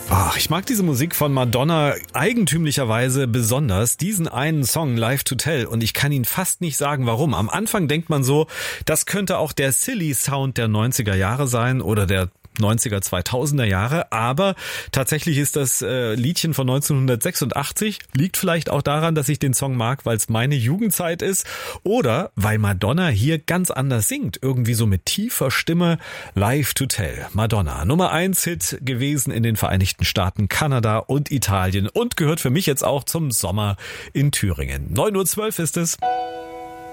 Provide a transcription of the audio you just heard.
Ach, ich mag diese Musik von Madonna eigentümlicherweise besonders. Diesen einen Song, Live to Tell. Und ich kann Ihnen fast nicht sagen, warum. Am Anfang denkt man so, das könnte auch der Silly Sound der 90er Jahre sein oder der 90er, 2000er Jahre, aber tatsächlich ist das Liedchen von 1986, liegt vielleicht auch daran, dass ich den Song mag, weil es meine Jugendzeit ist oder weil Madonna hier ganz anders singt, irgendwie so mit tiefer Stimme. Live to Tell, Madonna, Nummer 1 Hit gewesen in den Vereinigten Staaten, Kanada und Italien und gehört für mich jetzt auch zum Sommer in Thüringen. 9:12 Uhr ist es.